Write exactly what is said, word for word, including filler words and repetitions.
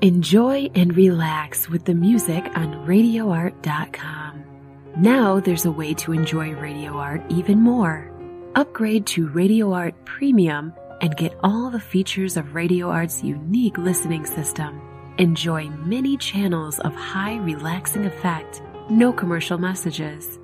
Enjoy and relax with the music on radio art dot com. Now there's a way to enjoy Radio Art even more. Upgrade to Radio Art Premium and get all the features of Radio Art's unique listening system. Enjoy many channels of high relaxing effect, no commercial messages.